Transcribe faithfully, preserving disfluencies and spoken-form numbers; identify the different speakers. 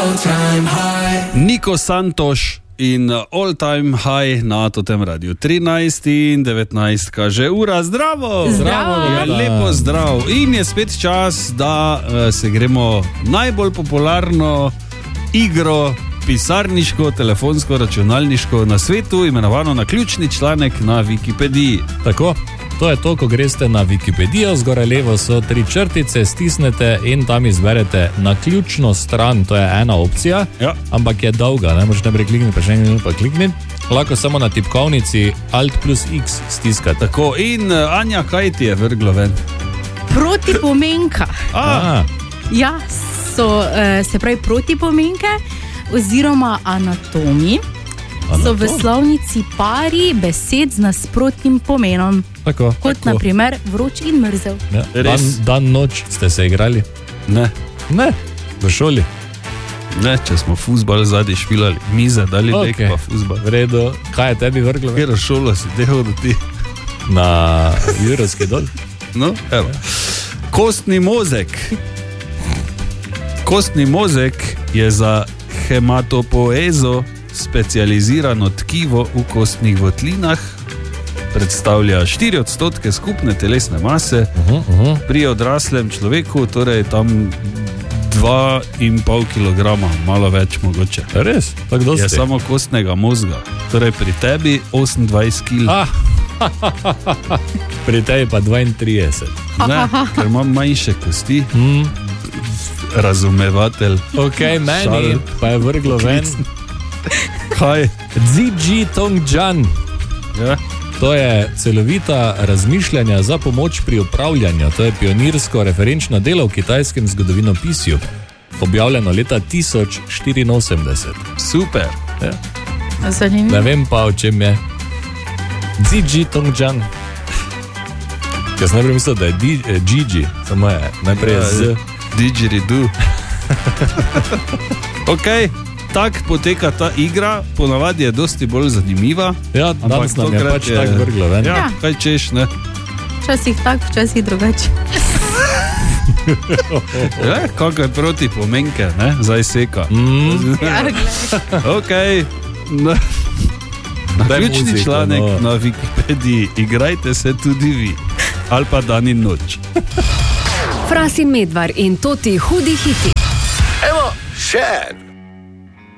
Speaker 1: All Time High.
Speaker 2: Niko Santoš in All Time High na Totem Radio. trinajst in devetnajst kaže ura. Zdravo!
Speaker 3: Zdravo!
Speaker 2: Ja, lepo zdrav. In je spet čas, da uh, se gremo najbolj popularno igro, pisarniško, telefonsko, računalniško na svetu, imenovano Naključni članek na Wikipediji.
Speaker 3: Tako, to je to, ko greste na Wikipedijo, zgoraj levo so tri črtice, stisnete in tam izberete naključno stran, to je ena opcija,
Speaker 2: ja.
Speaker 3: Ampak je dolga, ne možeš najprej klikniti, pa še enkrat pa klikniti. Lahko samo na tipkovnici Alt plus X stiskate.
Speaker 2: Tako, in uh, Anja, kaj ti je vrglo ven?
Speaker 4: Protipomenka.
Speaker 2: A.
Speaker 4: Ja, so uh, se pravi protipomenke oziroma anatomi. Anatom? So v slovnici pari besed z nasprotnim pomenom.
Speaker 3: Tako,
Speaker 4: kot
Speaker 3: tako.
Speaker 4: naprimer vroč in mrzel.
Speaker 3: Ja. Dan, dan, noč ste se igrali?
Speaker 2: Ne.
Speaker 3: Ne, v šoli?
Speaker 2: Ne, če smo fuzbal zadnji špilali, mize, dali okay. Dek pa fuzbal.
Speaker 3: V redu, kaj je tebi vrglo?
Speaker 2: Kjer šolo si dehal do ti?
Speaker 3: Na Jurovski dol?
Speaker 2: No, evo. Kostni mozek. Kostni mozek je za hematopoezo specializirano tkivo v kostnih votlinah, predstavlja štiri odstotke skupne telesne mase, uh-huh, uh-huh. Pri odraslem človeku, torej tam dva in pol kilograma, malo več mogoče.
Speaker 3: Res? Tak dosti?
Speaker 2: Je samo kostnega mozga, torej pri tebi osemindvajset kilogramov.
Speaker 3: Ah. Pri tebi pa dvaintrideset.
Speaker 2: Ne, ker imam manjše kosti.
Speaker 3: Mm.
Speaker 2: Razumevatelj.
Speaker 3: Ok, meni Šal. Pa je vrglo ven.
Speaker 2: Kaj?
Speaker 3: Ziji Tongjian.
Speaker 2: Ja.
Speaker 3: To je celovita razmišljanja za pomoč pri upravljanju. To je pionirsko referenčno delo v kitajskem zgodovinopisju. Objavljeno leta tisoč štiriinosemdeset.
Speaker 2: Super.
Speaker 3: Ja.
Speaker 4: Zanimivo.
Speaker 3: Ne vem pa, o čem je. Ziji Tongjian. Ker sem najprej mislil, da je Gigi, samo je najprej ja, z...
Speaker 2: Didgeridoo. Ok, tak poteka ta igra, ponavadi je dosti bolj zanimiva.
Speaker 3: Ja, danes nam je pač je... tak vrglo ven.
Speaker 2: Ja, ja, kaj češ, ne?
Speaker 4: Včasih tak, včasih drugače.
Speaker 2: Ja, kakaj proti pomenke, ne? Zdaj seka.
Speaker 3: Mm.
Speaker 4: Ja,
Speaker 2: ok, no. Naključni članek no. Na Wikipediji. Igrajte se tudi vi. Ali pa dan in noč.
Speaker 5: Fras in Medvar in Toti hudi hiti.
Speaker 1: Evo, še en.